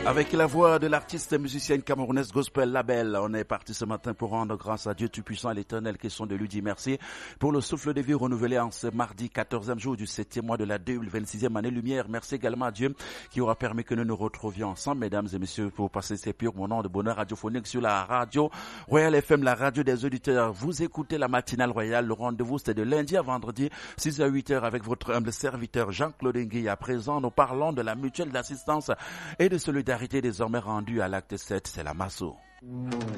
Avec la voix de l'artiste musicienne camerounaise Gospel Label, on est parti ce matin pour rendre grâce à Dieu Tout-Puissant et l'Éternel, question de lui dire merci pour le souffle de vie renouvelé en ce mardi 14e jour du 7e mois de la 2026e année lumière. Merci également à Dieu qui aura permis que nous nous retrouvions ensemble, mesdames et messieurs, pour passer ces purs moments de bonheur radiophonique sur la radio Royal FM, la radio des auditeurs. Vous écoutez la matinale royale, le rendez-vous c'est de lundi à vendredi, 6h à 8h avec votre humble serviteur Jean-Claude Nguy. À présent, nous parlons de la mutuelle d'assistance et de solidarité désormais rendue à l'acte 7, c'est la MASSO.